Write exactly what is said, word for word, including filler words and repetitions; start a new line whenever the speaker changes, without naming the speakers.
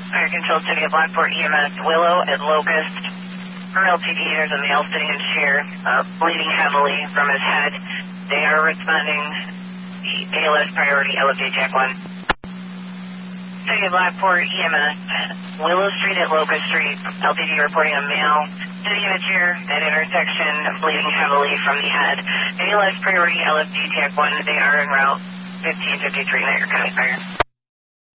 Fire Control City of Lockport E M S, Willow at Locust. For L T D, there's a male sitting in chair, uh, bleeding heavily from his head. They are responding the A L S priority, L F D Jack one. City of Lockport E M S, Willow Street at Locust Street, L T D reporting a male sitting in a chair at intersection, bleeding heavily from the head. A L S priority, L F D Jack one, they are en route fifteen fifty-three, Niagara County Fire.